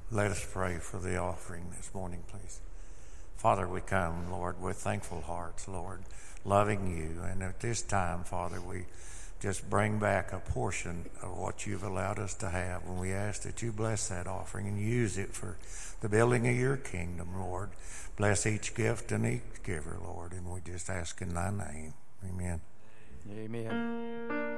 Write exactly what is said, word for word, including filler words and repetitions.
Let us pray for the offering this morning, please. Father, we come, Lord, with thankful hearts, Lord, loving you. And at this time, Father, we just bring back a portion of what you've allowed us to have. And we ask that you bless that offering and use it for the building of your kingdom, Lord. Bless each gift and each giver, Lord. And we just ask in thy name. Amen. Amen.